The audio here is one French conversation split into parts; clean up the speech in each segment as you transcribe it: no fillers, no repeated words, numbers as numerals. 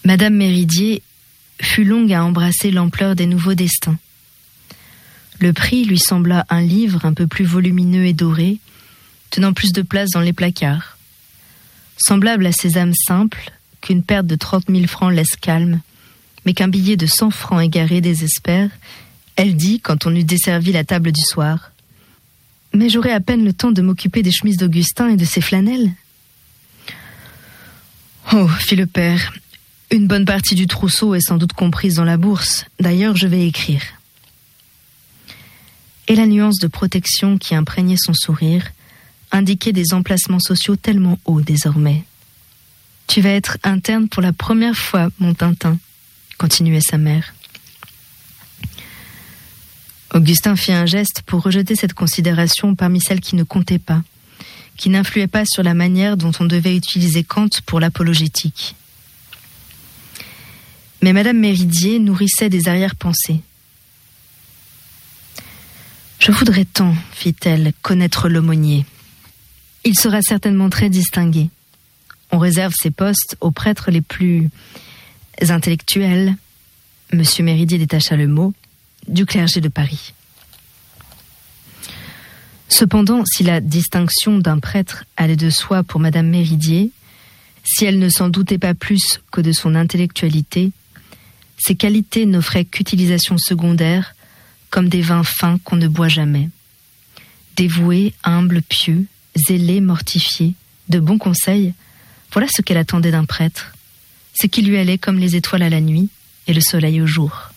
Madame Méridier fut longue à embrasser l'ampleur des nouveaux destins. Le prix lui sembla un livre un peu plus volumineux et doré, tenant plus de place dans les placards. Semblable à ces âmes simples, qu'une perte de 30 000 francs laisse calme, mais qu'un billet de 100 francs égaré désespère, elle dit, quand on eut desservi la table du soir: « Mais j'aurai à peine le temps de m'occuper des chemises d'Augustin et de ses flanelles. » « Oh, fit le père, une bonne partie du trousseau est sans doute comprise dans la bourse. D'ailleurs, je vais écrire. » Et la nuance de protection qui imprégnait son sourire indiquait des emplacements sociaux tellement hauts désormais. « Tu vas être interne pour la première fois, mon Tintin, » continuait sa mère. Augustin fit un geste pour rejeter cette considération parmi celles qui ne comptaient pas, qui n'influait pas sur la manière dont on devait utiliser Kant pour l'apologétique. Mais Madame Méridier nourrissait des arrière-pensées. « Je voudrais tant, fit-elle, connaître l'aumônier. Il sera certainement très distingué. On réserve ces postes aux prêtres les plus intellectuels, Monsieur Méridier détacha le mot, du clergé de Paris. » Cependant, si la distinction d'un prêtre allait de soi pour Madame Méridier, si elle ne s'en doutait pas plus que de son intellectualité, ces qualités n'offraient qu'utilisation secondaire, comme des vins fins qu'on ne boit jamais. Dévoué, humble, pieux, zélé, mortifié, de bons conseils, voilà ce qu'elle attendait d'un prêtre, ce qui lui allait comme les étoiles à la nuit et le soleil au jour.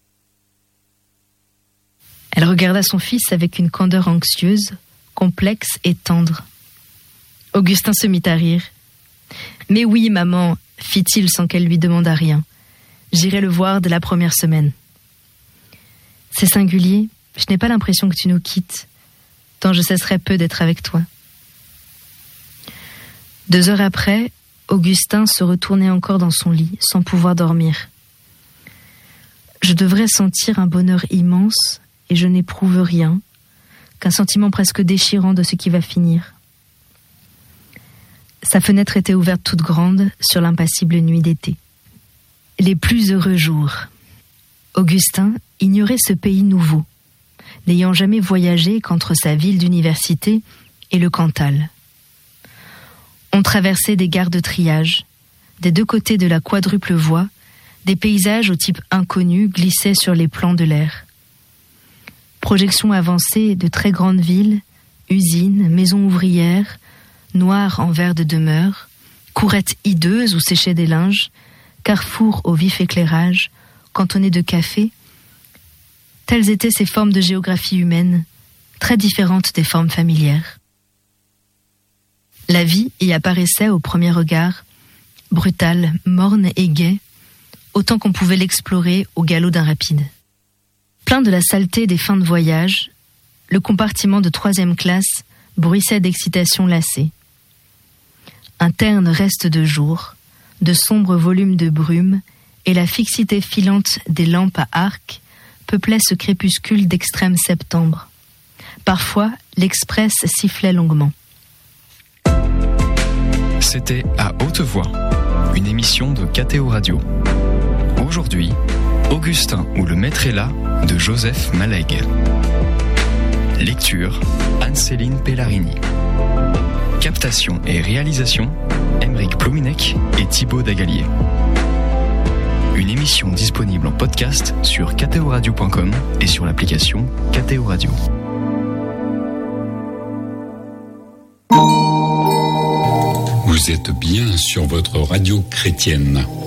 Elle regarda son fils avec une candeur anxieuse, complexe et tendre. Augustin se mit à rire. « Mais oui, maman, fit-il sans qu'elle lui demandât rien. J'irai le voir dès la première semaine. » « C'est singulier, je n'ai pas l'impression que tu nous quittes, tant je cesserai peu d'être avec toi. » 2 heures après, Augustin se retournait encore dans son lit, sans pouvoir dormir. « Je devrais sentir un bonheur immense, et je n'éprouve rien, qu'un sentiment presque déchirant de ce qui va finir. » Sa fenêtre était ouverte toute grande sur l'impassible nuit d'été. Les plus heureux jours. Augustin ignorait ce pays nouveau, n'ayant jamais voyagé qu'entre sa ville d'université et le Cantal. On traversait des gares de triage. Des 2 côtés de la quadruple voie, des paysages au type inconnu glissaient sur les plans de l'air. Projections avancées de très grandes villes, usines, maisons ouvrières, noires en verre de demeure, courettes hideuses où séchaient des linges, carrefours au vif éclairage, cantonnés de cafés. Telles étaient ces formes de géographie humaine, très différentes des formes familières. La vie y apparaissait au premier regard, brutale, morne et gaie, autant qu'on pouvait l'explorer au galop d'un rapide. Plein de la saleté des fins de voyage, le compartiment de 3e classe bruissait d'excitation lassée. Un terne reste de jour, de sombres volumes de brume et la fixité filante des lampes à arc peuplaient ce crépuscule d'extrême septembre. Parfois, l'express sifflait longuement. C'était À Haute Voix, une émission de KTO Radio. Aujourd'hui, Augustin ou le maître est là de Joseph Malègue. Lecture, Anne-Céline Pellarini. Captation et réalisation, Aymeric Plouminec et Thibaut Dagalier. Une émission disponible en podcast sur ktoradio.com et sur l'application KTO Radio. Vous êtes bien sur votre radio chrétienne.